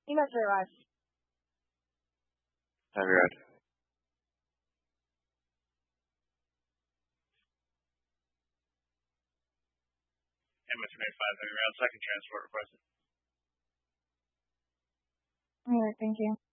Email very much. Have you read? MS-5, have you read? Second transport requested. All right, thank you.